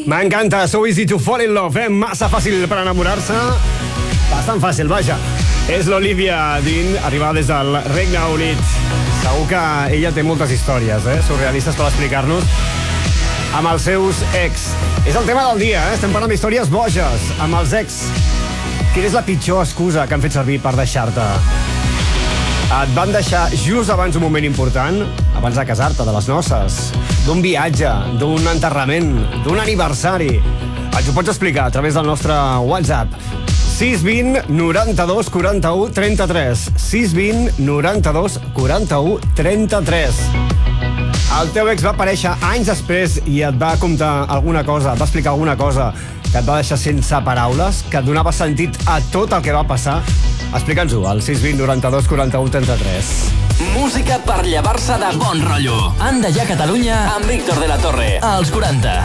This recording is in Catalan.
M'encanta, So Easy to Fall in Love, massa fàcil per enamorar-se. Bastant fàcil, vaja. És l'Olivia Dean, arribada des del Regne Unit. Segur que ella té moltes històries, surrealistes per explicar-nos, amb els seus ex. És el tema del dia, estem parlant d'històries boges, amb els ex. Quina és la pitjor excusa que han fet servir per deixar-te? Et van deixar just abans d'un moment important, abans de casar-te, de les noces, d'un viatge, d'un enterrament, d'un aniversari. Ens ho pots explicar a través del nostre WhatsApp. 620 92 41 33. 620 92 41 33. El teu ex va aparèixer anys després i et va contar alguna cosa, et va explicar alguna cosa que et va deixar sense paraules, que et donava sentit a tot el que va passar. Explica'ns-ho al 620 92 41 33. Música per llevar-se de bon rotllo. Anda ja Catalunya amb Víctor de la Torre. Als 40.